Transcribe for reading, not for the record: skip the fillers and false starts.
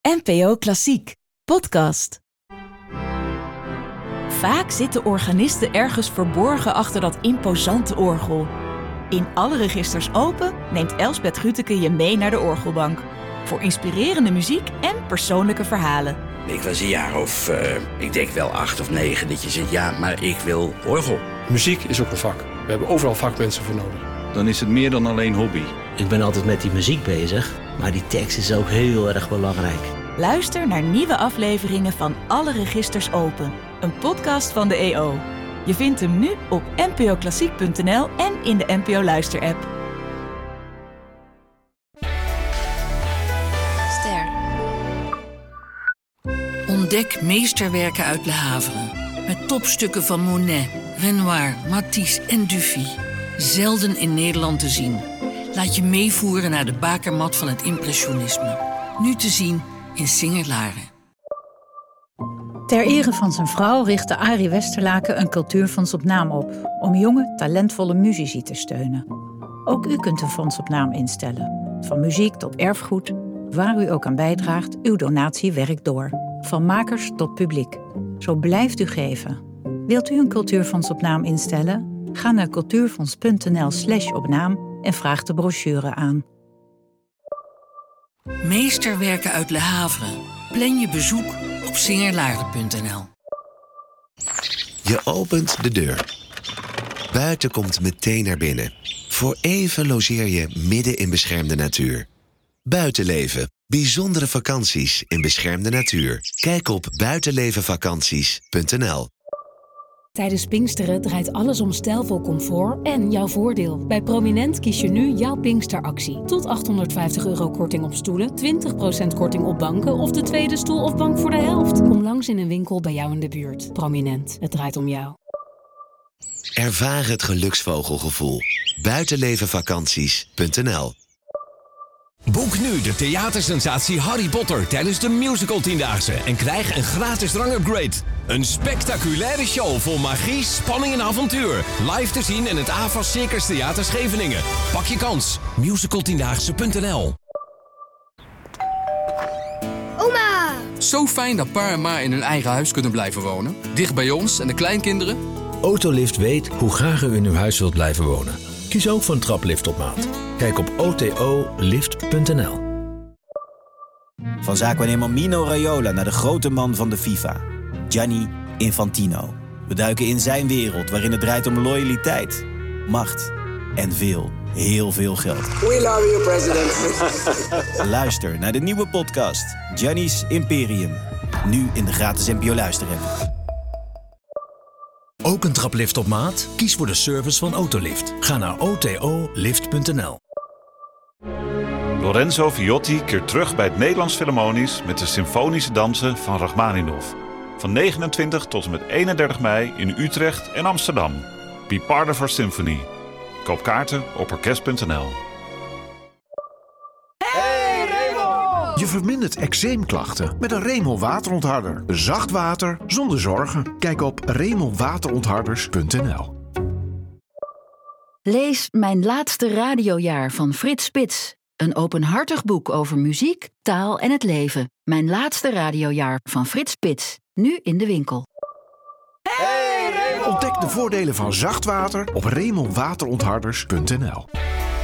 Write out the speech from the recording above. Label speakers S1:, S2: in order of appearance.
S1: NPO Klassiek, podcast. Vaak zitten organisten ergens verborgen achter dat imposante orgel. In Alle Registers Open neemt Elsbeth Grütke je mee naar de orgelbank. Voor inspirerende muziek en persoonlijke verhalen.
S2: Ik was een jaar of, ik denk wel 8 of 9, dat je zegt, ja, maar ik wil orgel.
S3: Muziek is ook een vak. We hebben overal vakmensen voor nodig.
S4: Dan is het meer dan alleen hobby.
S5: Ik ben altijd met die muziek bezig, maar die tekst is ook heel erg belangrijk.
S1: Luister naar nieuwe afleveringen van Alle Registers Open. Een podcast van de EO. Je vindt hem nu op npoklassiek.nl en in de NPO Luister-app.
S6: Ster. Ontdek meesterwerken uit Le Havre. Met topstukken van Monet, Renoir, Matisse en Dufy. Zelden in Nederland te zien. Laat je meevoeren naar de bakermat van het impressionisme. Nu te zien in Singer-Laren.
S7: Ter ere van zijn vrouw richtte Arie Westerlaken een cultuurfonds op naam op, om jonge, talentvolle muzici te steunen. Ook u kunt een fonds op naam instellen. Van muziek tot erfgoed, waar u ook aan bijdraagt, uw donatie werkt door. Van makers tot publiek. Zo blijft u geven. Wilt u een cultuurfonds op naam instellen? Ga naar cultuurfonds.nl/opnaam en vraag de brochure aan.
S6: Meesterwerken uit Le Havre. Plan je bezoek op singerlaren.nl.
S8: Je opent de deur. Buiten komt meteen naar binnen. Voor even logeer je midden in beschermde natuur. Buitenleven. Bijzondere vakanties in beschermde natuur. Kijk op buitenlevenvakanties.nl.
S9: Tijdens Pinksteren draait alles om stijlvol comfort en jouw voordeel. Bij Prominent kies je nu jouw Pinksteractie. Tot €850 korting op stoelen, 20% korting op banken of de tweede stoel of bank voor de helft. Kom langs in een winkel bij jou in de buurt. Prominent, het draait om jou.
S8: Ervaar het geluksvogelgevoel. Buitenlevenvakanties.nl.
S10: Boek nu de theatersensatie Harry Potter tijdens de Musical 10-daagse en krijg een gratis drangupgrade. Een spectaculaire show vol magie, spanning en avontuur. Live te zien in het AVAS Circus Theater Scheveningen. Pak je kans. Musicaltiendaagse.nl.
S11: Oma! Zo fijn dat pa en ma in hun eigen huis kunnen blijven wonen. Dicht bij ons en de kleinkinderen.
S12: Autolift weet hoe graag u in uw huis wilt blijven wonen. Kies ook voor een traplift op maat. Kijk op otolift.nl.
S13: Van zaakwaarnemer Mino Raiola naar de grote man van de FIFA, Gianni Infantino. We duiken in zijn wereld waarin het draait om loyaliteit, macht en heel veel geld.
S14: We love you, president.
S13: Luister naar de nieuwe podcast Gianni's Imperium. Nu in de gratis NPO Luister-app.
S12: Ook een traplift op maat? Kies voor de service van Autolift. Ga naar otolift.nl.
S15: Lorenzo Viotti keert terug bij het Nederlands Philharmonisch met de symfonische dansen van Rachmaninov. Van 29 tot en met 31 mei in Utrecht en Amsterdam. Be part of our symphony. Koop kaarten op orkest.nl.
S16: Je vermindert eczeemklachten met een Remel waterontharder. Zacht water zonder zorgen. Kijk op remelwaterontharders.nl.
S17: Lees Mijn laatste radiojaar van Frits Spits. Een openhartig boek over muziek, taal en het leven. Mijn laatste radiojaar van Frits Spits. Nu in de winkel.
S16: Ontdek de voordelen van zacht water op remelwaterontharders.nl.